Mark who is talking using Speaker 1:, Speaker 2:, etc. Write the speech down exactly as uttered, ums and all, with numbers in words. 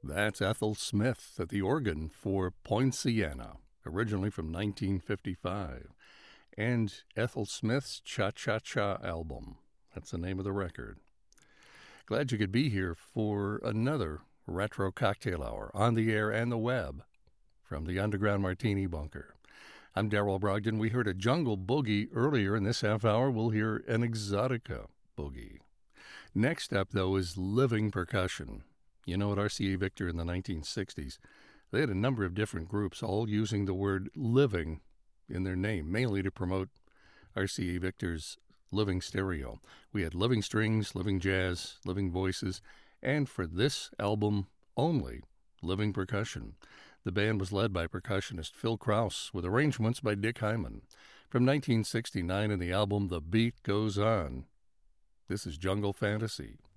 Speaker 1: That's Ethel Smith at the organ for Poinciana, originally from nineteen fifty-five. And Ethel Smith's Cha-Cha-Cha album. That's the name of the record. Glad you could be here for another Retro Cocktail Hour on the air and the web from the Underground Martini Bunker. I'm Darrell Brogdon. We heard a jungle boogie earlier. In this half hour, we'll hear an exotica boogie. Next up, though, is living percussion. You know, at R C A Victor in the nineteen sixties, they had a number of different groups, all using the word living in their name, mainly to promote R C A Victor's Living Stereo. We had Living Strings, Living Jazz, Living Voices, and for this album only, Living Percussion. The band was led by percussionist Phil Krause, with arrangements by Dick Hyman. From nineteen sixty-nine in the album The Beat Goes On, this is Jungle Fantasy.